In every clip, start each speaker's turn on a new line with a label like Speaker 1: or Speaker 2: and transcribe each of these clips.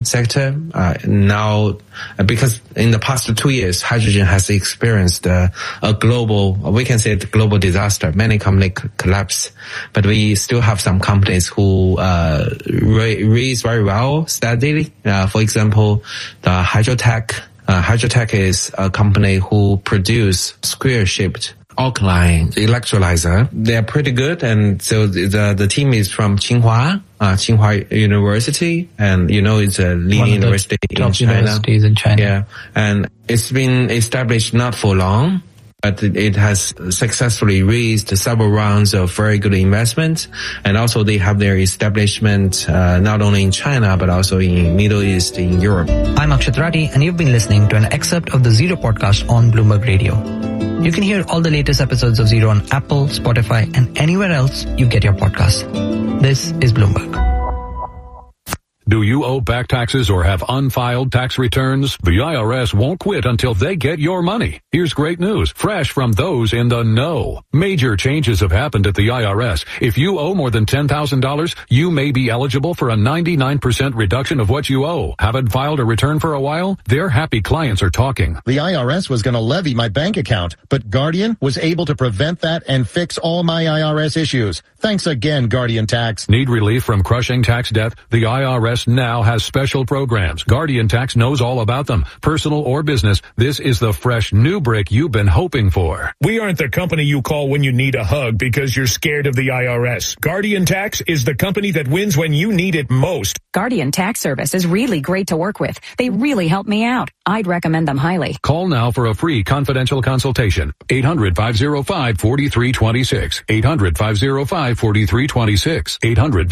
Speaker 1: sector. Now, because in the past 2 years, hydrogen has experienced a global, we can say it global disaster. Many companies collapse, but we still have some companies who raise very well steadily. For example, the Hydrotech. Hydrotech is a company who produce square-shaped alkaline electrolyzer. They're pretty good, and so the team is from Tsinghua University, and it's a leading university in China.
Speaker 2: Universities in China.
Speaker 1: Yeah, and it's been established not for long, but it has successfully raised several rounds of very good investment. And also they have their establishment not only in China, but also in Middle East, in Europe.
Speaker 2: I'm Akshat Rathi, and you've been listening to an excerpt of the Zero podcast on Bloomberg Radio. You can hear all the latest episodes of Zero on Apple, Spotify, and anywhere else you get your podcasts. This is Bloomberg.
Speaker 3: Do you owe back taxes or have unfiled tax returns? The IRS won't quit until they get your money. Here's great news, fresh from those in the know. Major changes have happened at the IRS. If you owe more than $10,000, you may be eligible for a 99% reduction of what you owe. Haven't filed a return for a while? Their happy clients are talking.
Speaker 4: The IRS was going to levy my bank account, but Guardian was able to prevent that and fix all my IRS issues. Thanks again, Guardian Tax.
Speaker 3: Need relief from crushing tax debt? The IRS now has special programs. Guardian Tax knows all about them. Personal or business, this is the fresh new brick you've been hoping for.
Speaker 5: We aren't the company you call when you need a hug because you're scared of the IRS. Guardian Tax is the company that wins when you need it most.
Speaker 6: Guardian Tax Service is really great to work with. They really help me out. I'd recommend them highly.
Speaker 3: Call now for a free confidential consultation. 800-505-4326. 800-505-4326.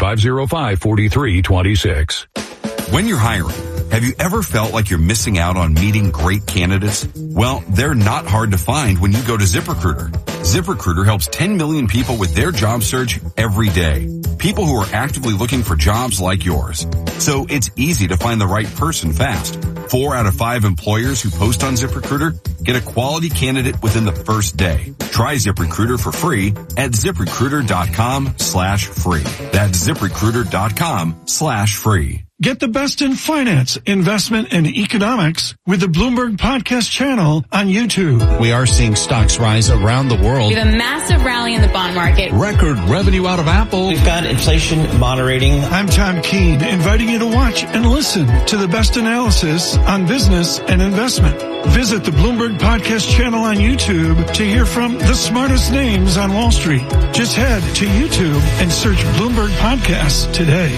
Speaker 3: 800-505-4326.
Speaker 7: When you're hiring, have you ever felt like you're missing out on meeting great candidates? Well, they're not hard to find when you go to ZipRecruiter. ZipRecruiter helps 10 million people with their job search every day. People who are actively looking for jobs like yours. So it's easy to find the right person fast. 4 out of 5 employers who post on ZipRecruiter get a quality candidate within the first day. Try ZipRecruiter for free at ZipRecruiter.com/free. That's ZipRecruiter.com/free.
Speaker 8: Get the best in finance, investment, and economics with the Bloomberg Podcast channel on YouTube.
Speaker 9: We are seeing stocks rise around the world.
Speaker 10: We have a massive rally in the bond market.
Speaker 9: Record revenue out of Apple.
Speaker 11: We've got inflation moderating.
Speaker 8: I'm Tom Keene, inviting you to watch and listen to the best analysis on business and investment. Visit the Bloomberg Podcast channel on YouTube to hear from the smartest names on Wall Street. Just head to YouTube and search Bloomberg Podcasts today.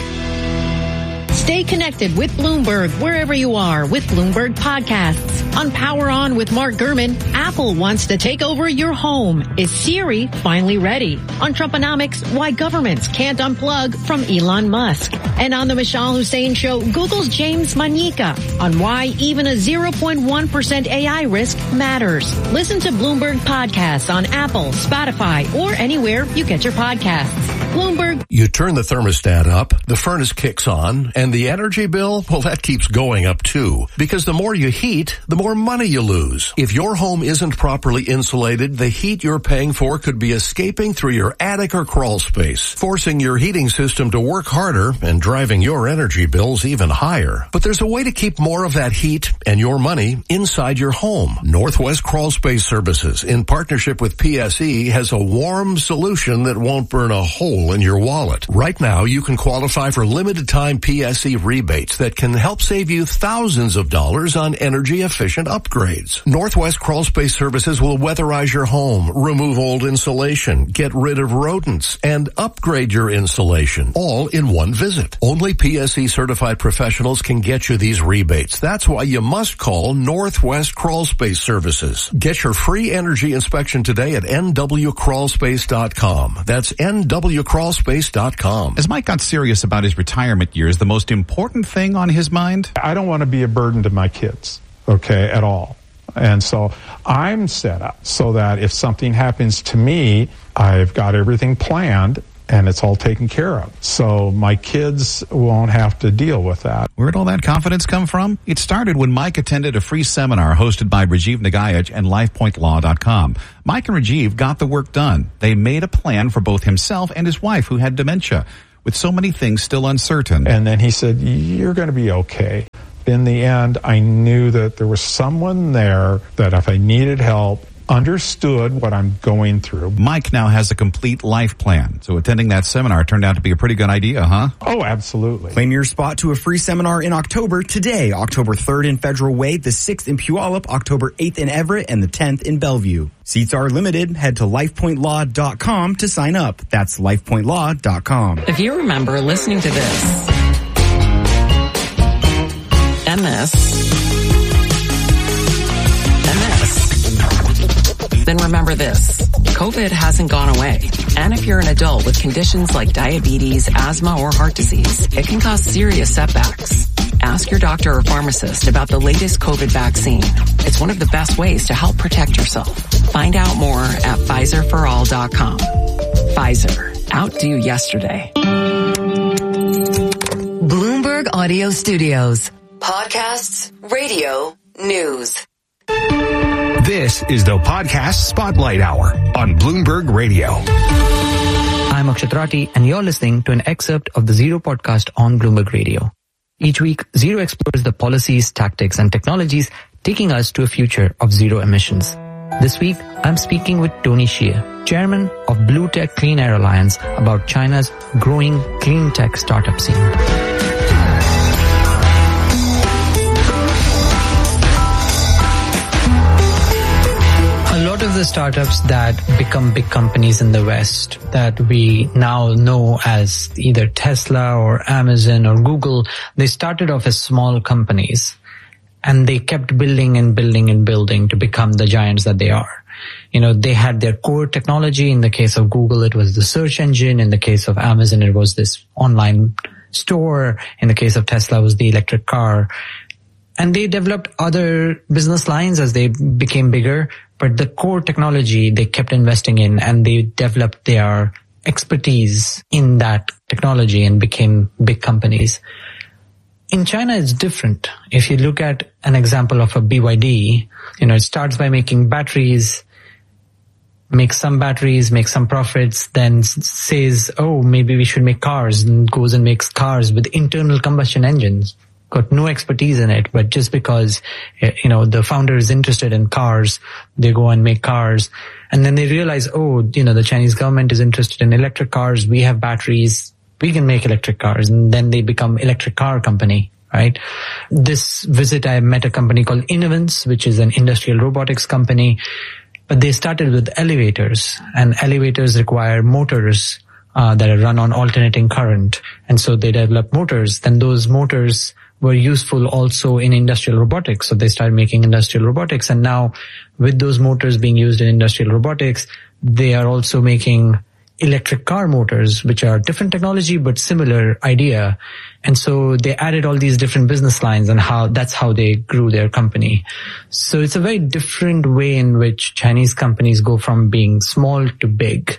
Speaker 12: Stay connected with Bloomberg wherever you are with Bloomberg Podcasts. On Power On with Mark Gurman, Apple wants to take over your home. Is Siri finally ready? On Trumponomics, why governments can't unplug from Elon Musk. And on the Mishal Hussain Show, Google's James Manyika on why even a 0.1% AI risk matters. Listen to Bloomberg Podcasts on Apple, Spotify, or anywhere you get your podcasts. Bloomberg.
Speaker 9: You turn the thermostat up, the furnace kicks on, and the energy bill, well, that keeps going up too. Because the more you heat, the more money you lose. If your home isn't properly insulated, the heat you're paying for could be escaping through your attic or crawl space, forcing your heating system to work harder and driving your energy bills even higher. But there's a way to keep more of that heat and your money inside your home. Northwest Crawl Space Services, in partnership with PSE, has a warm solution that won't burn a hole in your wallet. Right now, you can qualify for limited time PSE rebates that can help save you thousands of dollars on energy efficient upgrades. Northwest Crawl Space Services will weatherize your home, remove old insulation, get rid of rodents, and upgrade your insulation, all in one visit. Only PSE certified professionals can get you these rebates. That's why you must call Northwest Crawl Space Services. Get your free energy inspection today at nwcrawlspace.com. That's nwcrawlspace.com.
Speaker 13: As Mike got serious about his retirement years, the most important thing on his mind?
Speaker 14: I don't want to be a burden to my kids, okay, at all. And so I'm set up so that if something happens to me, I've got everything planned and it's all taken care of. So my kids won't have to deal with that.
Speaker 13: Where'd all that confidence come from? It started when Mike attended a free seminar hosted by Rajiv Nagaich and LifePointLaw.com. Mike and Rajiv got the work done. They made a plan for both himself and his wife, who had dementia. With so many things still uncertain.
Speaker 14: And then he said, you're going to be okay. in the end, I knew that there was someone there that if I needed help, understood what I'm going through.
Speaker 13: Mike now has a complete life plan. So attending that seminar turned out to be a pretty good idea, huh?
Speaker 14: Oh, absolutely.
Speaker 15: Claim your spot to a free seminar in October today. October 3rd in Federal Way, the 6th in Puyallup, October 8th in Everett, and the 10th in Bellevue. Seats are limited. Head to lifepointlaw.com to sign up. That's lifepointlaw.com.
Speaker 16: If you remember listening to this and this and this, then remember this. COVID hasn't gone away. And if you're an adult with conditions like diabetes, asthma, or heart disease, it can cause serious setbacks. Ask your doctor or pharmacist about the latest COVID vaccine. It's one of the best ways to help protect yourself. Find out more at PfizerForAll.com. Pfizer. Outdo yesterday.
Speaker 17: Bloomberg Audio Studios. Podcasts, radio, news.
Speaker 5: This is the Podcast Spotlight Hour on Bloomberg Radio.
Speaker 2: I'm Akshat Rathi, and you're listening to an excerpt of the Zero podcast on Bloomberg Radio. Each week, Zero explores the policies, tactics, and technologies taking us to a future of zero emissions. This week, I'm speaking with Tony Xie, chairman of Blue Tech Clean Air Alliance, about China's growing clean tech startup scene. A lot of the startups that become big companies in the West that we now know as either Tesla or Amazon or Google, they started off as small companies and they kept building and building and building to become the giants that they are. You know, they had their core technology. In the case of Google, it was the search engine. In the case of Amazon, it was this online store. In the case of Tesla, it was the electric car. And they developed other business lines as they became bigger. But the core technology they kept investing in, and they developed their expertise in that technology and became big companies. In China, it's different. If you look at an example of a BYD, it starts by making batteries, makes some batteries, makes some profits, then says, oh, maybe we should make cars, and goes and makes cars with internal combustion engines. Got no expertise in it, but just because, the founder is interested in cars, they go and make cars. And then they realize, the Chinese government is interested in electric cars. We have batteries. We can make electric cars. And then they become electric car company, right? This visit, I met a company called Innovance, which is an industrial robotics company. But they started with elevators, and elevators require motors that are run on alternating current. And so they developed motors. Then those motors were useful also in industrial robotics. So they started making industrial robotics. And now with those motors being used in industrial robotics, they are also making electric car motors, which are different technology, but similar idea. And so they added all these different business lines, and that's how they grew their company. So it's a very different way in which Chinese companies go from being small to big.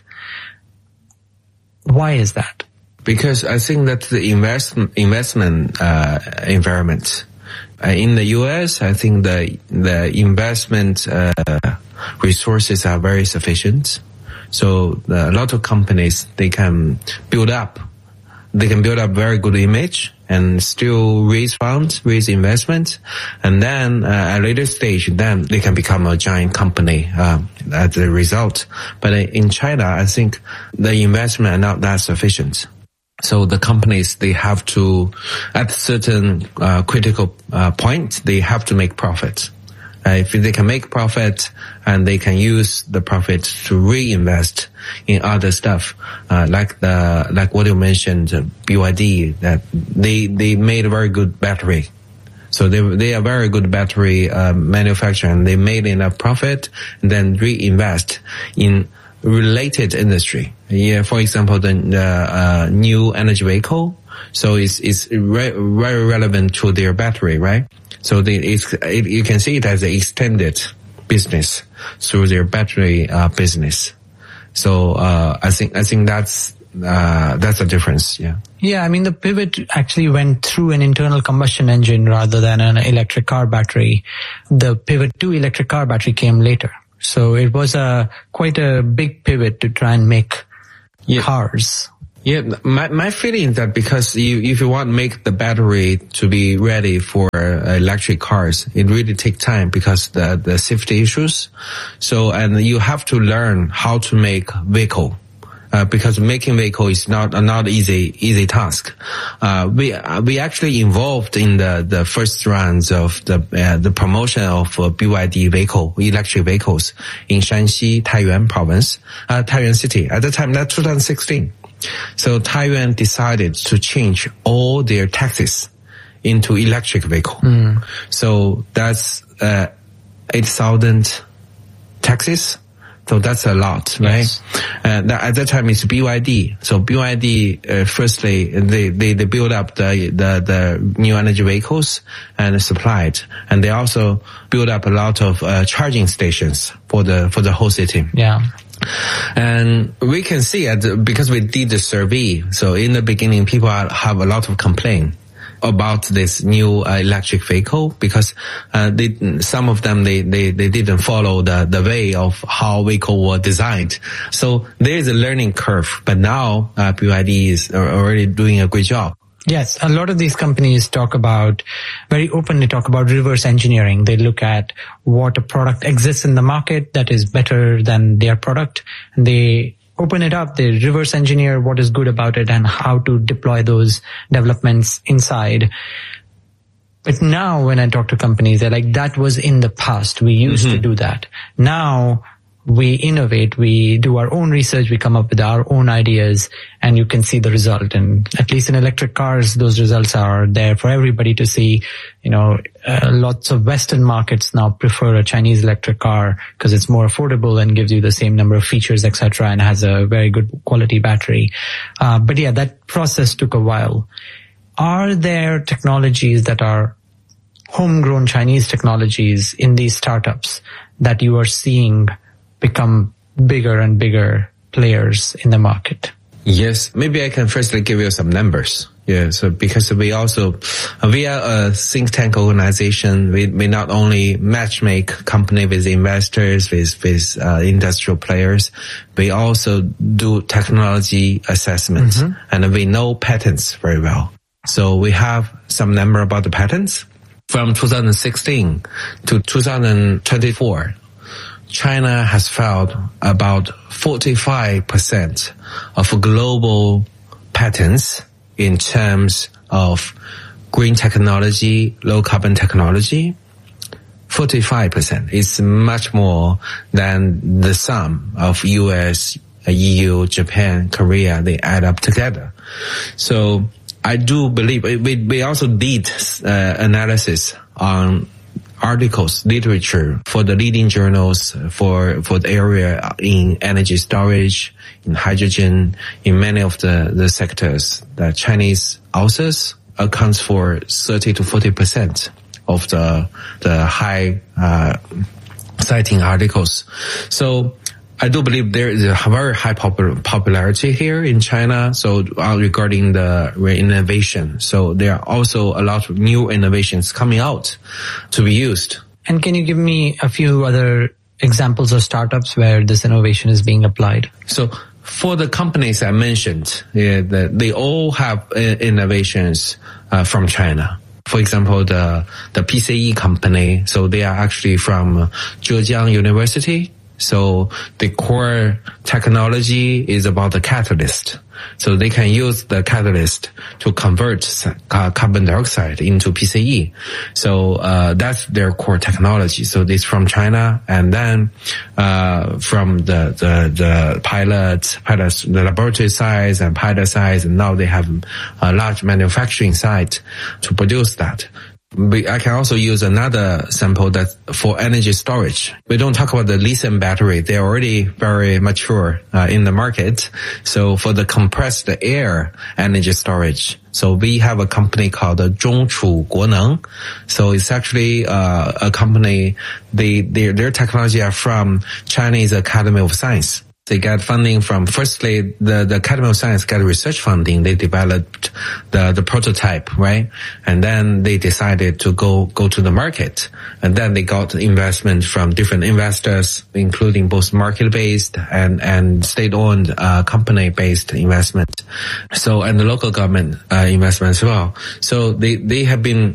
Speaker 2: Why is that?
Speaker 1: Because I think that the investment environment in the U.S., I think the investment resources are very sufficient. So a lot of companies, they can build up very good image and still raise funds, raise investment, and then at a later stage, then they can become a giant company as a result. But in China, I think the investment are not that sufficient. So the companies, they have to, at a certain critical point, they have to make profit. If they can make profit and they can use the profit to reinvest in other stuff, like what you mentioned, BYD, that they made a very good battery. So they are very good battery manufacturer, and they made enough profit and then reinvest in related industry. Yeah, for example, the new energy vehicle. So it's very relevant to their battery, right? So you can see it as an extended business through their battery business. So I think that's a difference. Yeah.
Speaker 2: Yeah, I mean, the pivot actually went through an internal combustion engine rather than an electric car battery. The pivot to electric car battery came later. So it was quite a big pivot to try and make cars.
Speaker 1: Yeah, my feeling is that because if you want to make the battery to be ready for electric cars, it really takes time because the safety issues. So, and you have to learn how to make vehicle. Because making vehicle is not easy task. We actually involved in the first rounds of the promotion of BYD electric vehicles in Shanxi, Taiyuan province, Taiyuan city. At the time, that's 2016. So Taiyuan decided to change all their taxis into electric vehicle. So that's 8,000 taxis. So that's a lot, right? Yes. At that time it's BYD. So BYD, firstly, they build up the new energy vehicles and supplied. And they also build up a lot of charging stations for the whole city.
Speaker 2: Yeah.
Speaker 1: And we can see because we did the survey. So in the beginning, people have a lot of complaint about this new electric vehicle because some of them they didn't follow the way of how vehicle were designed. So there is a learning curve, but now BYD is already doing a great job.
Speaker 2: Yes, a lot of these companies very openly talk about reverse engineering. They look at what a product exists in the market that is better than their product, and they open it up, they reverse engineer what is good about it and how to deploy those developments inside. But now when I talk to companies, they're like, that was in the past. We used to do that. Now we innovate, we do our own research, we come up with our own ideas, and you can see the result. And at least in electric cars, those results are there for everybody to see. Lots of Western markets now prefer a Chinese electric car because it's more affordable and gives you the same number of features, etc., and has a very good quality battery. But yeah, that process took a while. Are there technologies that are homegrown Chinese technologies in these startups that you are seeing become bigger and bigger players in the market?
Speaker 1: Yes, maybe I can firstly give you some numbers. Yeah, so because we are a think tank organization, we not only matchmake company with investors, with industrial players, we also do technology assessments, and we know patents very well. So we have some number about the patents. From 2016 to 2024, China has filed about 45% of global patents in terms of green technology, low carbon technology. 45% is much more than the sum of US, EU, Japan, Korea, they add up together. So I do believe we also did analysis on articles, literature for the leading journals for the area in energy storage, in hydrogen, in many of the sectors. The Chinese authors accounts for 30 to 40% of the high citing articles. So I do believe there is a very high popularity here in China. So regarding the innovation, so there are also a lot of new innovations coming out to be used.
Speaker 2: And can you give me a few other examples of startups where this innovation is being applied?
Speaker 1: So for the companies I mentioned, they all have innovations from China. For example, the PCE company, so they are actually from Zhejiang University. So the core technology is about the catalyst. So they can use the catalyst to convert carbon dioxide into PCE. So that's their core technology. So this from China, and then from the pilots, the laboratory size and pilot size, and now they have a large manufacturing site to produce that. I can also use another sample that for energy storage. We don't talk about the lithium battery. They're already very mature in the market. So for the compressed air energy storage, so we have a company called Zhongchu Guoneng. So it's actually a company, their technology are from Chinese Academy of Science. They got funding from, firstly, the Academy of Science got research funding. They developed the prototype, right? And then they decided to go to the market. And then they got investment from different investors, including both market-based and state-owned, company-based investment. So, and the local government, investment as well. So they have been,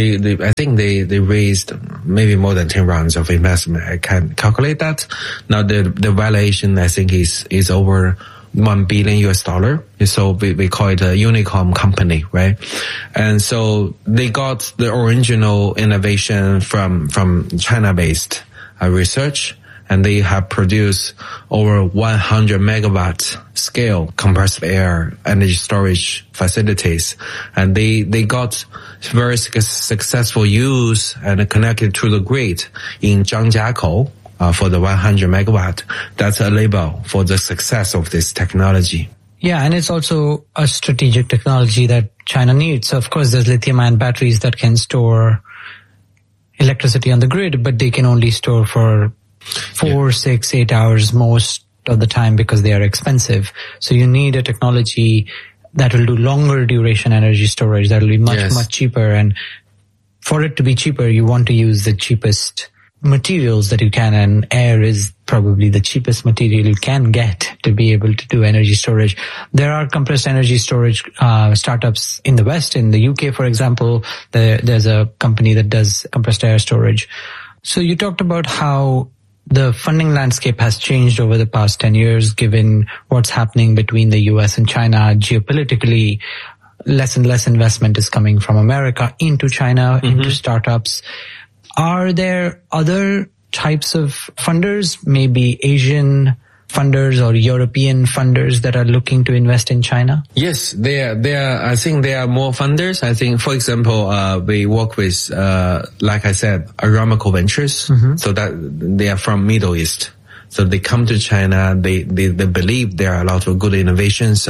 Speaker 1: I think they raised maybe more than 10 rounds of investment. I can't calculate that. Now the valuation I think is over $1 billion. So we call it a unicorn company, right? And so they got the original innovation from China-based research. And they have produced over 100 megawatt scale compressed air energy storage facilities. And they got very successful use and connected to the grid in Zhangjiakou, for the 100 megawatt. That's a label for the success of this technology.
Speaker 2: Yeah, and it's also a strategic technology that China needs. So of course, there's lithium-ion batteries that can store electricity on the grid, but they can only store for 4, 6, 8 hours most of the time because they are expensive. So you need a technology that will do longer duration energy storage that will be much cheaper. And for it to be cheaper, you want to use the cheapest materials that you can, and air is probably the cheapest material you can get to be able to do energy storage. There are compressed energy storage startups in the West. In the UK, for example, there's a company that does compressed air storage. So you talked about how the funding landscape has changed over the past 10 years, given what's happening between the US and China geopolitically. Less and less investment is coming from America into China, into startups. Are there other types of funders, maybe Asian funders or European funders that are looking to invest in China?
Speaker 1: Yes, there are, I think there are more funders. I think, for example, we work with, like I said, Aramco Ventures. So that they are from Middle East. So they come to China, they believe there are a lot of good innovations,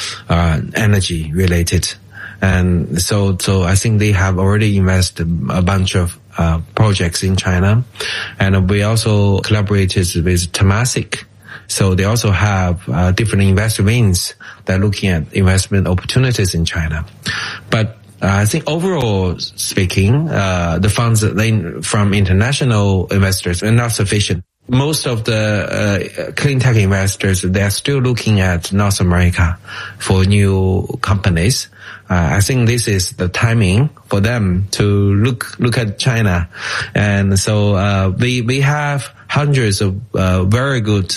Speaker 1: energy related. And so I think they have already invested a bunch of projects in China. And we also collaborated with Temasek. So they also have different investor wings that are looking at investment opportunities in China. But I think overall speaking, the funds from international investors are not sufficient. Most of the clean tech investors, they are still looking at North America for new companies. I think this is the timing for them to look at China. And so we have hundreds of very good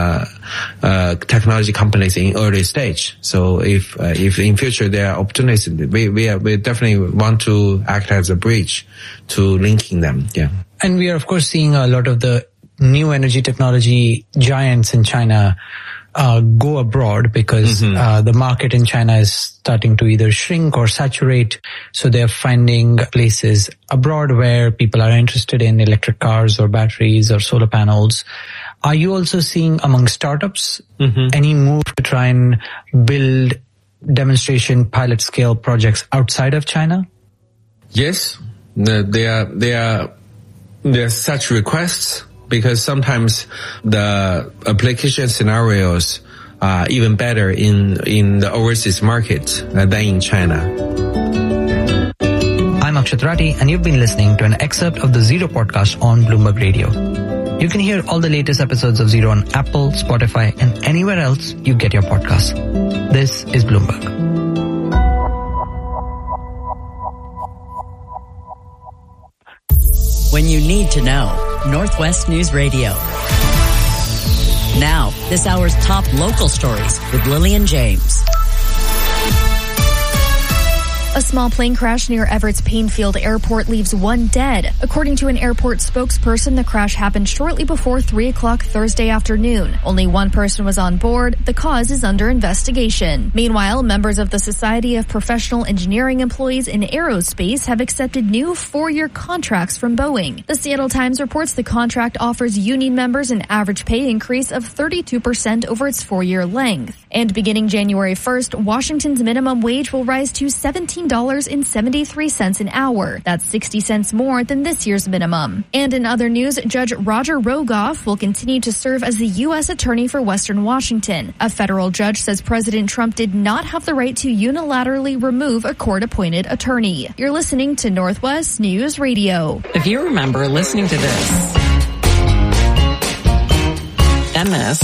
Speaker 1: technology companies in early stage. So if in future there are opportunities, we definitely want to act as a bridge to linking them. Yeah.
Speaker 2: And we are of course seeing a lot of the new energy technology giants in China go abroad because the market in China is starting to either shrink or saturate. So they're finding places abroad where people are interested in electric cars or batteries or solar panels. Are you also seeing among startups any move to try and build demonstration pilot scale projects outside of China?
Speaker 1: Yes, there are such requests. Because sometimes the application scenarios are even better in the overseas market than in China.
Speaker 2: I'm Akshat Rathi, and you've been listening to an excerpt of the Zero podcast on Bloomberg Radio. You can hear all the latest episodes of Zero on Apple, Spotify, and anywhere else you get your podcasts. This is Bloomberg.
Speaker 18: When you need to know. Northwest News Radio. Now, this hour's top local stories with Lillian James.
Speaker 19: A small plane crash near Everett's Painfield Airport leaves one dead. According to an airport spokesperson, the crash happened shortly before 3 o'clock Thursday afternoon. Only one person was on board. The cause is under investigation. Meanwhile, members of the Society of Professional Engineering Employees in Aerospace have accepted new 4-year contracts from Boeing. The Seattle Times reports the contract offers union members an average pay increase of 32% over its 4-year length. And beginning January 1st, Washington's minimum wage will rise to $17.73 an hour. That's 60 cents more than this year's minimum. And in other news, Judge Roger Rogoff will continue to serve as the U.S. Attorney for Western Washington. A federal judge says President Trump did not have the right to unilaterally remove a court-appointed attorney. You're listening to Northwest News Radio.
Speaker 16: If you remember listening to this and this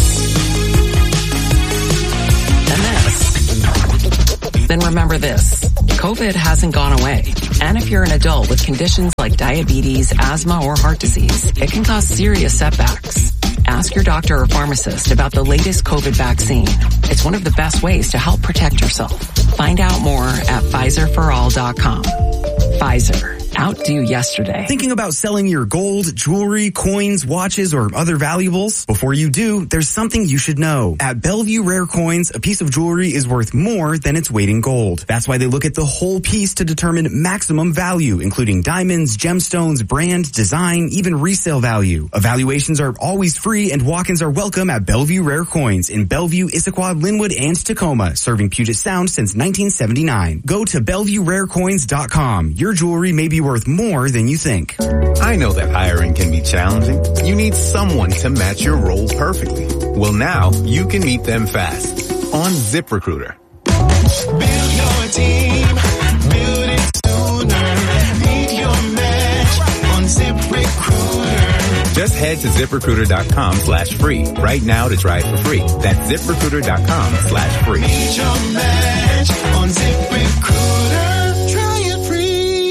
Speaker 16: and this, then remember this. COVID hasn't gone away. And if you're an adult with conditions like diabetes, asthma, or heart disease, it can cause serious setbacks. Ask your doctor or pharmacist about the latest COVID vaccine. It's one of the best ways to help protect yourself. Find out more at PfizerForAll.com. Pfizer. Outdo yesterday.
Speaker 15: Thinking about selling your gold, jewelry, coins, watches, or other valuables? Before you do, there's something you should know. At Bellevue Rare Coins, a piece of jewelry is worth more than its weight in gold. That's why they look at the whole piece to determine maximum value, including diamonds, gemstones, brand, design, even resale value. Evaluations are always free and walk-ins are welcome at Bellevue Rare Coins in Bellevue, Issaquah, Linwood, and Tacoma, serving Puget Sound since 1979. Go to BellevueRareCoins.com. Your jewelry may be worth more than you think.
Speaker 20: I know that hiring can be challenging. You need someone to match your role perfectly. Well, now you can meet them fast on ZipRecruiter.
Speaker 21: Build your team, build it sooner. Meet your match on ZipRecruiter.
Speaker 20: Just head to ZipRecruiter.com/free right now to try it for free. That's ZipRecruiter.com/free.
Speaker 21: Meet your match on ZipRecruiter. Try it free.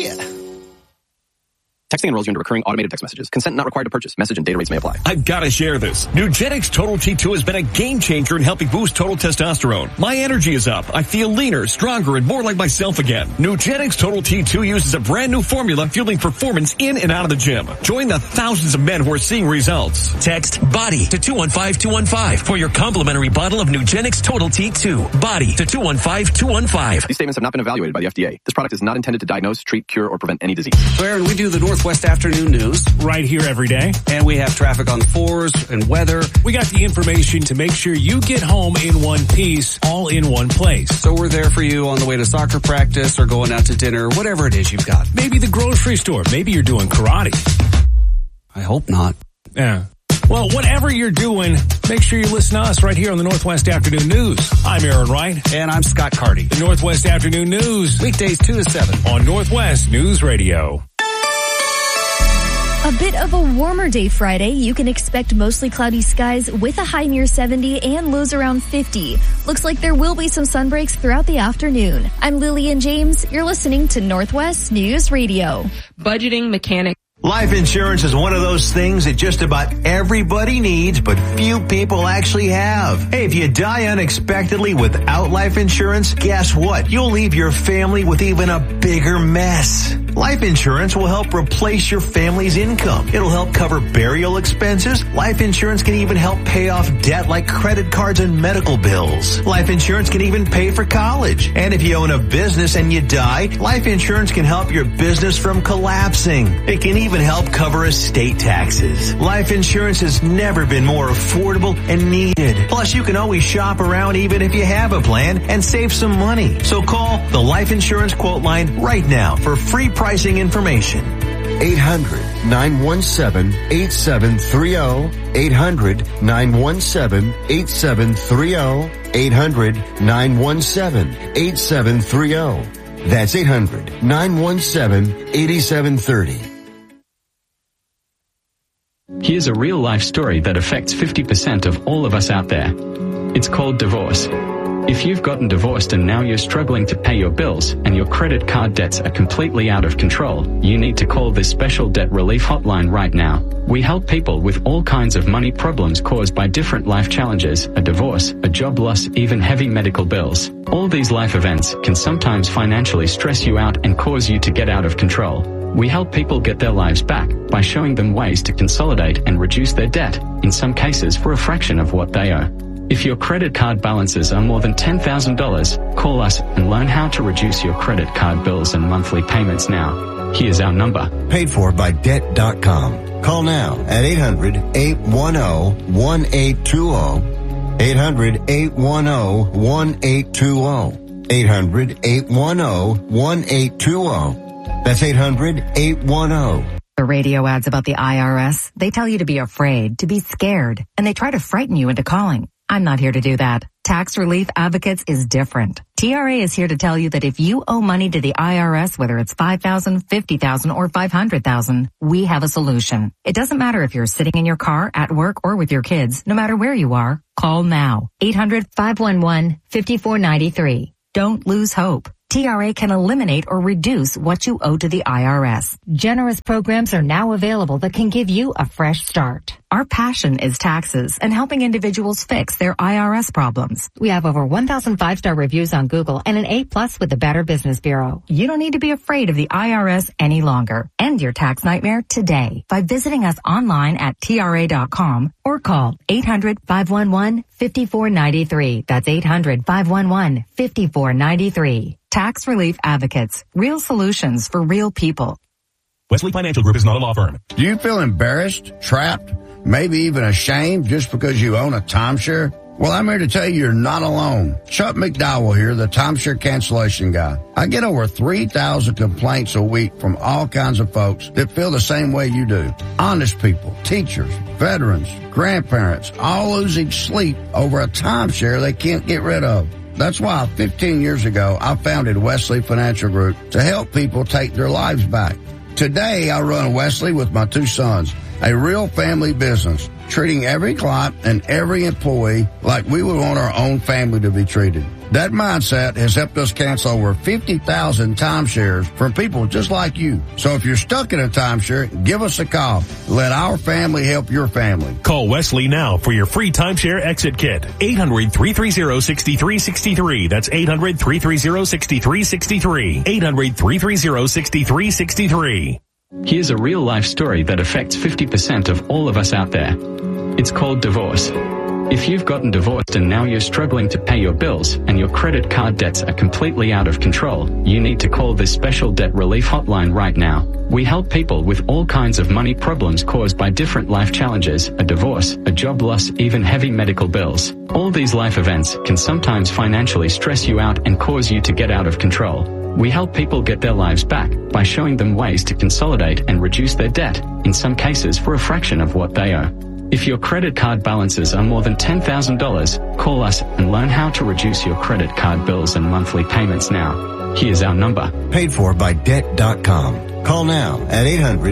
Speaker 22: Texting enrolls you into recurring automated text messages. Consent not required to purchase. Message and data rates may apply.
Speaker 5: I've got to share this. Nugenix Total T2 has been a game changer in helping boost total testosterone. My energy is up. I feel leaner, stronger, and more like myself again. Nugenix Total T2 uses a brand new formula fueling performance in and out of the gym. Join the thousands of men who are seeing results.
Speaker 23: Text BODY to 215-215 for your complimentary bottle of Nugenix Total T2. BODY to 215-215.
Speaker 22: These statements have not been evaluated by the FDA. This product is not intended to diagnose, treat, cure, or prevent any disease.
Speaker 24: So Aaron, we do the Northwest Afternoon News
Speaker 5: right here every day.
Speaker 24: And we have traffic on the 4s and weather.
Speaker 5: We got the information to make sure you get home in one piece, all in one place.
Speaker 24: So we're there for you on the way to soccer practice or going out to dinner, whatever it is you've got.
Speaker 5: Maybe the grocery store. Maybe you're doing karate.
Speaker 24: I hope not.
Speaker 5: Yeah. Well, whatever you're doing, make sure you listen to us right here on the Northwest Afternoon News. I'm Aaron Wright.
Speaker 24: And I'm Scott Carty.
Speaker 5: The Northwest Afternoon News.
Speaker 24: Weekdays 2 to 7.
Speaker 5: On Northwest News Radio.
Speaker 19: A bit of a warmer day Friday. You can expect mostly cloudy skies with a high near 70 and lows around 50. Looks like there will be some sun breaks throughout the afternoon. I'm Lillian James. You're listening to Northwest News Radio.
Speaker 10: Budgeting mechanic.
Speaker 25: Life insurance is one of those things that just about everybody needs, but few people actually have. Hey, if you die unexpectedly without life insurance, guess what? You'll leave your family with even a bigger mess. Life insurance will help replace your family's income. It'll help cover burial expenses. Life insurance can even help pay off debt like credit cards and medical bills. Life insurance can even pay for college. And if you own a business and you die, life insurance can help your business from collapsing. It can even help cover estate taxes. Life insurance has never been more affordable and needed. Plus, you can always shop around even if you have a plan and save some money. So call the Life Insurance Quote Line right now for free pricing information.
Speaker 26: 800-917-8730. 800-917-8730. 800-917-8730. That's 800-917-8730.
Speaker 27: Here's a real-life story that affects 50% of all of us out there. It's called divorce. If you've gotten divorced and now you're struggling to pay your bills and your credit card debts are completely out of control, you need to call this special debt relief hotline right now. We help people with all kinds of money problems caused by different life challenges, a divorce, a job loss, even heavy medical bills. All these life events can sometimes financially stress you out and cause you to get out of control. We help people get their lives back by showing them ways to consolidate and reduce their debt, in some cases for a fraction of what they owe. If your credit card balances are more than $10,000, call us and learn how to reduce your credit card bills and monthly payments now. Here's our number.
Speaker 26: Paid for by Debt.com. Call now at 800-810-1820. 800-810-1820. 800-810-1820. That's 800-810.
Speaker 3: The radio ads about the IRS, they tell you to be afraid, to be scared, and they try to frighten you into calling. I'm not here to do that. Tax Relief Advocates is different. TRA is here to tell you that if you owe money to the IRS, whether it's $5,000, $50,000, or $500,000, we have a solution. It doesn't matter if you're sitting in your car, at work, or with your kids. No matter where you are, call now. 800-511-5493. Don't lose hope. TRA can eliminate or reduce what you owe to the IRS. Generous programs are now available that can give you a fresh start. Our passion is taxes and helping individuals fix their IRS problems. We have over 1,000 5-star reviews on Google and an A+ with the Better Business Bureau. You don't need to be afraid of the IRS any longer. End your tax nightmare today by visiting us online at TRA.com or call 800-511-5493. That's 800-511-5493. Tax Relief Advocates. Real solutions for real people.
Speaker 4: Wesley Financial Group is not a law firm.
Speaker 6: Do you feel embarrassed, trapped, maybe even ashamed just because you own a timeshare? Well, I'm here to tell you you're not alone. Chuck McDowell here, the timeshare cancellation guy. I get over 3,000 complaints a week from all kinds of folks that feel the same way you do. Honest people, teachers, veterans, grandparents, all losing sleep over a timeshare they can't get rid of. That's why 15 years ago, I founded Wesley Financial Group to help people take their lives back. Today, I run Wesley with my 2 sons, a real family business, treating every client and every employee like we would want our own family to be treated. That mindset has helped us cancel over 50,000 timeshares from people just like you. So if you're stuck in a timeshare, give us a call. Let our family help your family.
Speaker 4: Call Wesley now for your free timeshare exit kit. 800-330-6363. That's 800-330-6363. 800-330-6363.
Speaker 27: Here's a real-life story that affects 50% of all of us out there. It's called divorce. If you've gotten divorced and now you're struggling to pay your bills and your credit card debts are completely out of control, you need to call this special debt relief hotline right now. We help people with all kinds of money problems caused by different life challenges, a divorce, a job loss, even heavy medical bills. All these life events can sometimes financially stress you out and cause you to get out of control. We help people get their lives back by showing them ways to consolidate and reduce their debt, in some cases for a fraction of what they owe. If your credit card balances are more than $10,000, call us and learn how to reduce your credit card bills and monthly payments now. Here's our number.
Speaker 26: Paid for by Debt.com. Call now at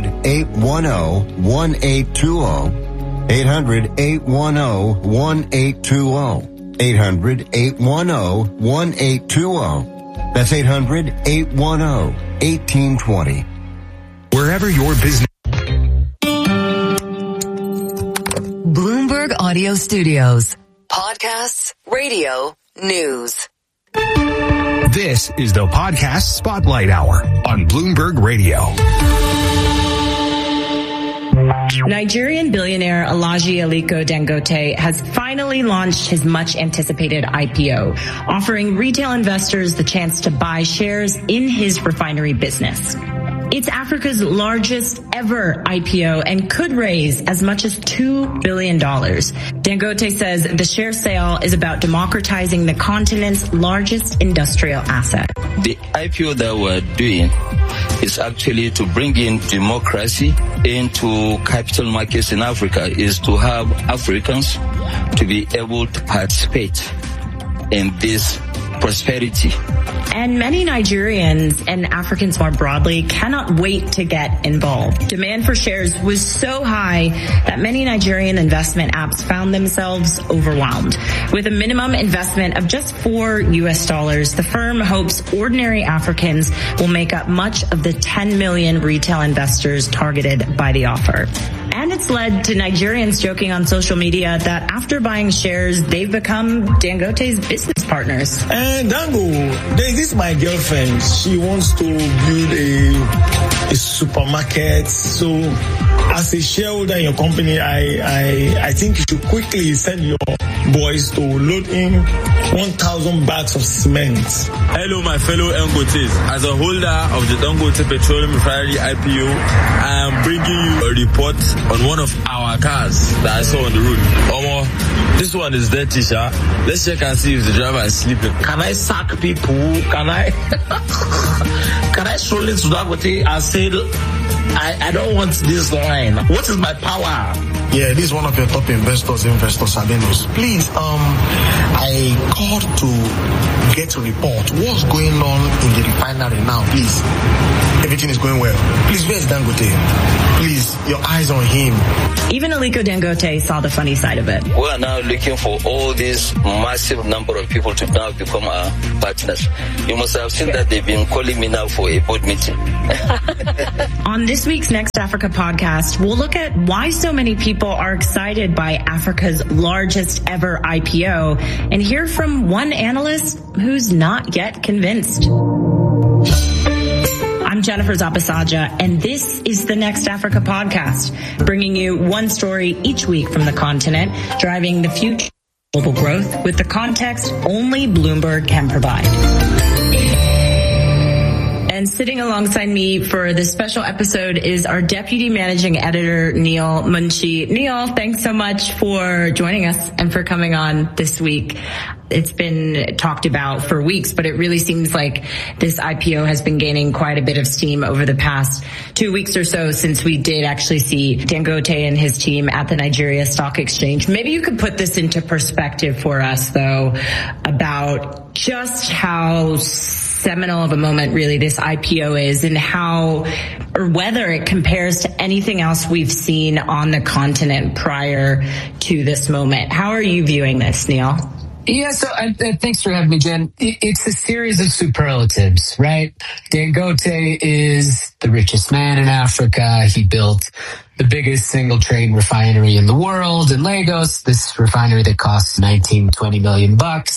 Speaker 26: 800-810-1820. 800-810-1820. 800-810-1820. That's 800-810-1820.
Speaker 23: Wherever your business...
Speaker 17: Bloomberg Audio Studios. Podcasts, radio, news.
Speaker 23: This is the Podcast Spotlight Hour on Bloomberg Radio.
Speaker 10: Nigerian billionaire Alhaji Aliko Dangote has finally launched his much-anticipated IPO, offering retail investors the chance to buy shares in his refinery business. It's Africa's largest ever IPO and could raise as much as $2 billion. Dangote says the share sale is about democratizing the continent's largest industrial asset.
Speaker 7: The IPO that we're doing is actually to bring in democracy into capital markets in Africa, is to have Africans to be able to participate in this prosperity.
Speaker 10: And many Nigerians and Africans more broadly cannot wait to get involved. Demand for shares was so high that many Nigerian investment apps found themselves overwhelmed. With a minimum investment of just $4, the firm hopes ordinary Africans will make up much of the 10 million retail investors targeted by the offer. And it's led to Nigerians joking on social media that after buying shares, they've become Dangote's business partners.
Speaker 8: And Dango, this is my girlfriend. She wants to build a supermarket. So as a shareholder in your company, I think you should quickly send your boys to load in 1,000 bags of cement.
Speaker 11: Hello, my fellow Dangotes. As a holder of the Dangote Petroleum Refinery IPO, I am
Speaker 1: bringing you a report on one of our cars that I saw on the road. Omo, this one is dirty, sha. Let's check and see if the driver is sleeping. Can I sack people? Can I stroll into Dangote and say, I don't want this line? What is my power?
Speaker 8: Yeah, this is one of your top investors, Sabenos. Please, I called to get a report. What's going on in the refinery now, please? Everything is going well. Please, where's Dangote? Please, your eyes on him.
Speaker 10: Even Aliko Dangote saw the funny side of it.
Speaker 7: We are now looking for all this massive number of people to now become our partners. You must have seen that they've been calling me now for a board meeting.
Speaker 10: On this week's Next Africa podcast, we'll look at why so many people are excited by Africa's largest ever IPO and hear from one analyst who's not yet convinced. I'm Jennifer Zapasaja, and this is the Next Africa podcast, bringing you one story each week from the continent, driving the future of global growth with the context only Bloomberg can provide. And sitting alongside me for this special episode is our Deputy Managing Editor, Neil Munshi. Neil, thanks so much for joining us and for coming on this week. It's been talked about for weeks, but it really seems like this IPO has been gaining quite a bit of steam over the past 2 weeks or so since we did actually see Dangote and his team at the Nigeria Stock Exchange. Maybe you could put this into perspective for us, though, about just how seminal of a moment really this IPO is and how or whether it compares to anything else we've seen on the continent prior to this moment. How are you viewing this, Neil?
Speaker 2: Yeah, so thanks for having me, Jen. It's a series of superlatives, right? Dangote is the richest man in Africa. He built the biggest single train refinery in the world in Lagos, this refinery that costs $19-20 million.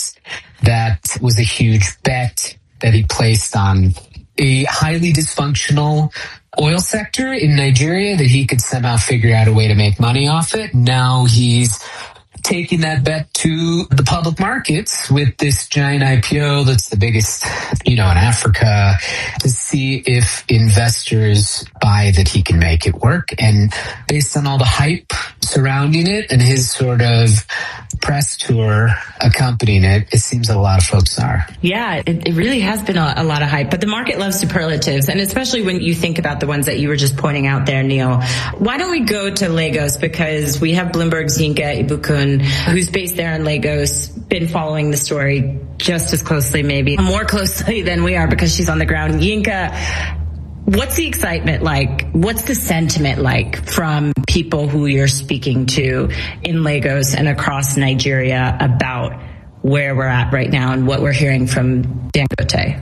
Speaker 2: That was a huge bet that he placed on a highly dysfunctional oil sector in Nigeria that he could somehow figure out a way to make money off it. Now he's taking that bet to the public markets with this giant IPO that's the biggest, in Africa, to see if investors buy that he can make it work. And based on all the hype surrounding it and his sort of press tour accompanying it, it seems that a lot of folks are.
Speaker 10: Yeah, it really has been a lot of hype, but the market loves superlatives, and especially when you think about the ones that you were just pointing out there, Neil. Why don't we go to Lagos, because we have Bloomberg's Yinka Ibukun, who's based there in Lagos, been following the story just as closely, maybe more closely than we are because she's on the ground. Yinka, what's the excitement like? What's the sentiment like from people who you're speaking to in Lagos and across Nigeria about where we're at right now and what we're hearing from Dangote?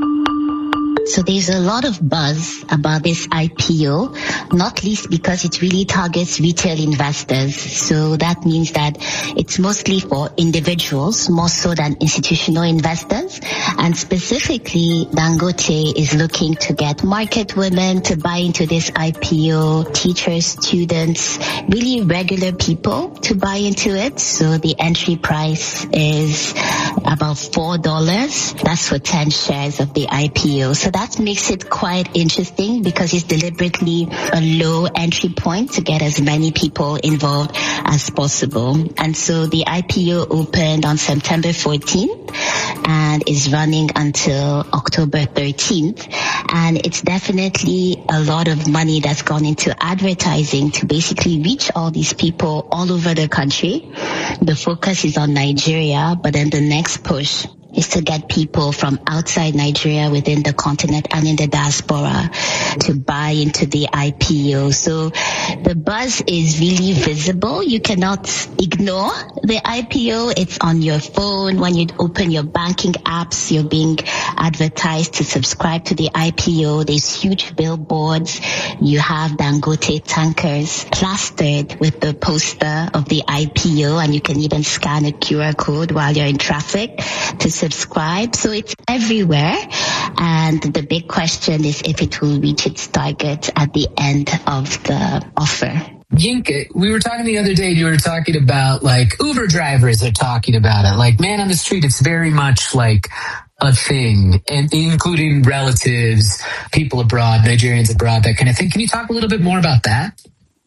Speaker 9: So there's a lot of buzz about this IPO, not least because it really targets retail investors. So that means that it's mostly for individuals, more so than institutional investors. And specifically, Dangote is looking to get market women to buy into this IPO, teachers, students, really regular people to buy into it. So the entry price is about $4. That's for 10 shares of the IPO. So that makes it quite interesting because it's deliberately a low entry point to get as many people involved as possible. And so the IPO opened on September 14th and is running until October 13th. And it's definitely a lot of money that's gone into advertising to basically reach all these people all over the country. The focus is on Nigeria, but then the next push is to get people from outside Nigeria within the continent and in the diaspora to buy into the IPO. So the buzz is really visible. You cannot ignore the IPO. It's on your phone. When you open your banking apps, you're being advertised to subscribe to the IPO. There's huge billboards. You have Dangote tankers plastered with the poster of the IPO, and you can even scan a QR code while you're in traffic to subscribe. So it's everywhere. And the big question is if it will reach its target at the end of the offer.
Speaker 2: Yinka, we were talking the other day, you were talking about like Uber drivers are talking about it. Like man on the street, it's very much like a thing, and including relatives, people abroad, Nigerians abroad, that kind of thing. Can you talk a little bit more about that?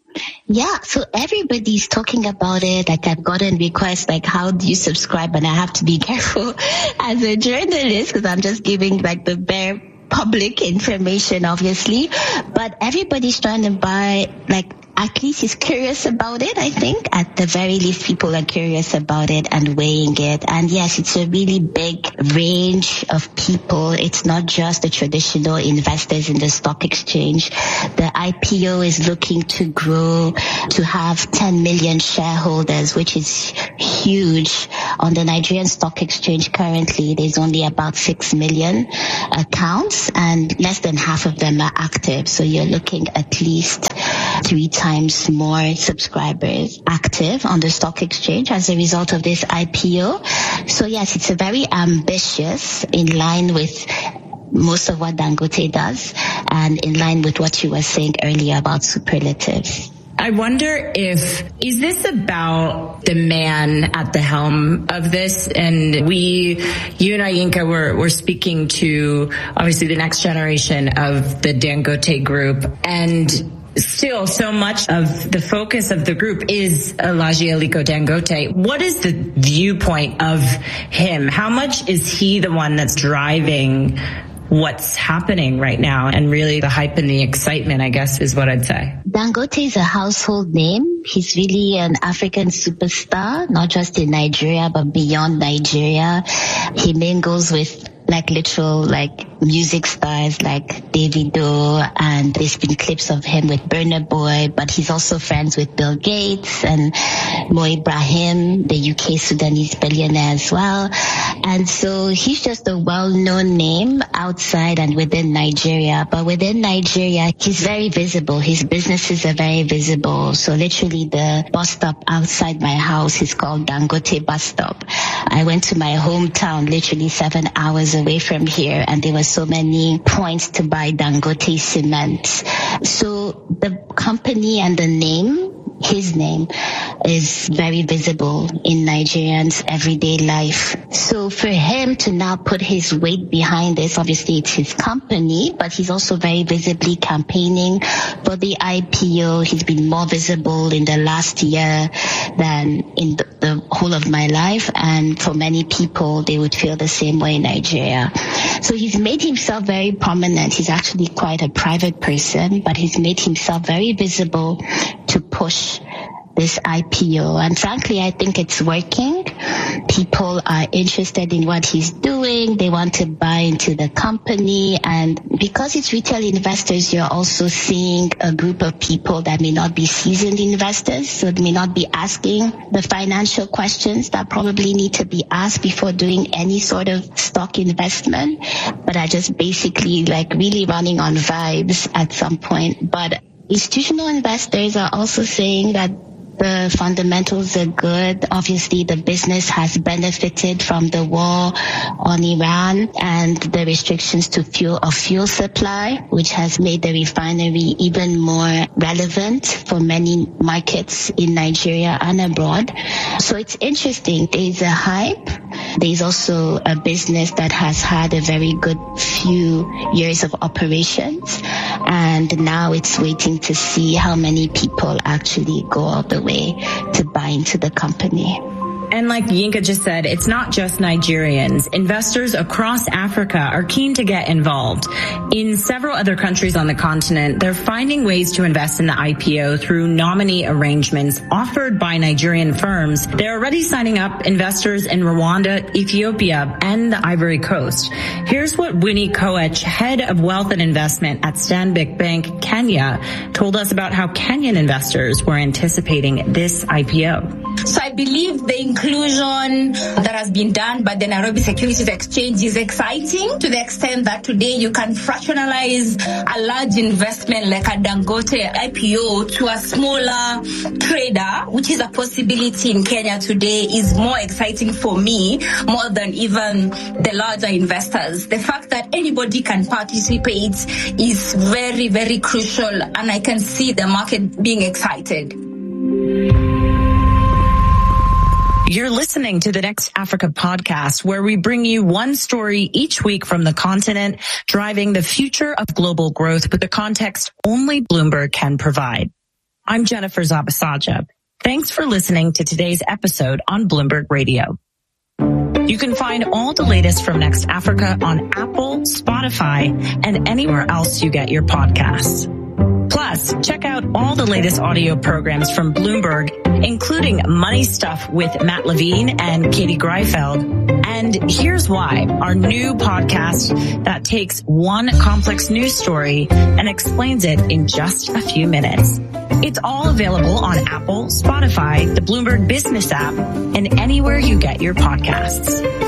Speaker 9: Yeah, so everybody's talking about it. Like, I've gotten requests like, how do you subscribe? And I have to be careful as a journalist because I'm just giving like the bare public information, obviously. But everybody's trying to buy, like, at least is curious about it, I think. At the very least, people are curious about it and weighing it. And yes, it's a really big range of people. It's not just the traditional investors in the stock exchange. The IPO is looking to grow to have 10 million shareholders, which is huge. On the Nigerian stock exchange currently, there's only about 6 million accounts and less than half of them are active. So you're looking at least 3 times more subscribers active on the stock exchange as a result of this IPO. So yes, it's a very ambitious, in line with most of what Dangote does and in line with what you were saying earlier about superlatives.
Speaker 10: I wonder is this about the man at the helm of this? And you and I, Yinka, we're speaking to obviously the next generation of the Dangote group, and still so much of the focus of the group is Alhaji Aliko Dangote. What is the viewpoint of him? How much is he the one that's driving what's happening right now, and really the hype and the excitement, I guess, is what I'd say?
Speaker 9: Dangote is a household name. He's really an African superstar, not just in Nigeria, but beyond Nigeria. He mingles with literal music stars like Davido, and there's been clips of him with Burna Boy, but he's also friends with Bill Gates and Mo Ibrahim, the UK Sudanese billionaire as well. And so he's just a well-known name outside and within Nigeria. But within Nigeria, he's very visible. His businesses are very visible. So literally the bus stop outside my house is called Dangote Bus Stop. I went to my hometown literally 7 hours away from here, and there were so many points to buy Dangote cement. So the company and the name, his name, is very visible in Nigerians' everyday life. So for him to now put his weight behind this, obviously it's his company, but he's also very visibly campaigning for the IPO. He's been more visible in the last year than in the whole of my life. And for many people, they would feel the same way in Nigeria. So he's made himself very prominent. He's actually quite a private person, but he's made himself very visible to push this IPO. And frankly, I think it's working. People are interested in what he's doing. They want to buy into the company. And because it's retail investors, you're also seeing a group of people that may not be seasoned investors. So they may not be asking the financial questions that probably need to be asked before doing any sort of stock investment, but are just basically really running on vibes at some point. But institutional investors are also saying that the fundamentals are good. Obviously, the business has benefited from the war on Iran and the restrictions to fuel supply, which has made the refinery even more relevant for many markets in Nigeria and abroad. So it's interesting. There's a hype. There's also a business that has had a very good few years of operations, and now it's waiting to see how many people actually go all the way to buy into the company.
Speaker 10: And like Yinka just said, it's not just Nigerians. Investors across Africa are keen to get involved. In several other countries on the continent, they're finding ways to invest in the IPO through nominee arrangements offered by Nigerian firms. They're already signing up investors in Rwanda, Ethiopia, and the Ivory Coast. Here's what Winnie Koech, head of wealth and investment at Stanbic Bank Kenya, told us about how Kenyan investors were anticipating this IPO.
Speaker 11: So I believe the inclusion that has been done by the Nairobi Securities Exchange is exciting to the extent that today you can fractionalize a large investment like a Dangote IPO to a smaller trader, which is a possibility in Kenya today, is more exciting for me more than even the larger investors. The fact that anybody can participate is very, very crucial, and I can see the market being excited.
Speaker 10: You're listening to the Next Africa podcast, where we bring you one story each week from the continent, driving the future of global growth with the context only Bloomberg can provide. I'm Jennifer Zabasaja. Thanks for listening to today's episode on Bloomberg Radio. You can find all the latest from Next Africa on Apple, Spotify, and anywhere else you get your podcasts. Plus, check out all the latest audio programs from Bloomberg, including Money Stuff with Matt Levine and Katie Greifeld. And Here's Why, our new podcast that takes one complex news story and explains it in just a few minutes. It's all available on Apple, Spotify, the Bloomberg Business app, and anywhere you get your podcasts.